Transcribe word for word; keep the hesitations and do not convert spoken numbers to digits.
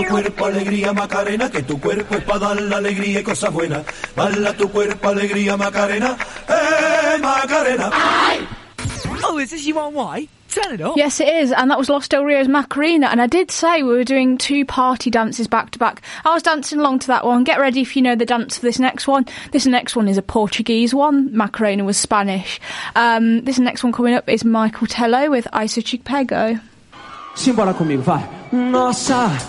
Cuerpo, alegría, Macarena, que tu cuerpo es para dar la alegría y cosas buenas. Bala tu cuerpo, alegría, Macarena, eh, Macarena. Oh, is this U R Y? Turn it up. Yes, it is, and that was Los Del Rio's Macarena, and I did say we were doing two party dances back to back. I was dancing along to that one. Get ready if you know the dance for this next one. This next one is a Portuguese one. Macarena was Spanish. Um, this next one coming up is Michael Tello with Ai Se Te Pego. Simbora comigo, vai. Nossa,